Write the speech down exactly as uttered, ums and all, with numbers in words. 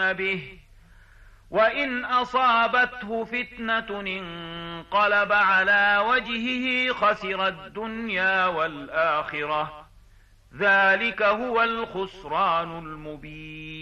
يستخفون به وإن أصابته فتنة انقلب على وجهه خسر الدنيا والآخرة ذلك هو الخسران المبين.